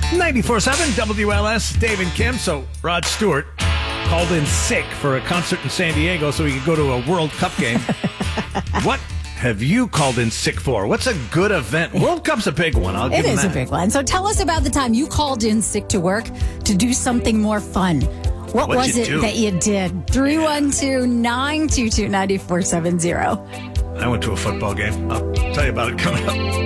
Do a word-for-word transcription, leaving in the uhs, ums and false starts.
ninety-four seven W L S, Dave and Kim. So Rod Stewart called in sick for a concert in San Diego so he could go to a World Cup game. What have you called in sick for? What's a good event? World Cup's a big one. I'll give It him is a that. big one. So tell us about the time you called in sick to work to do something more fun. What What'd was you it do? that you did? three one two, nine two two, nine four seven zero. I went to a football game. I'll tell you about it coming up.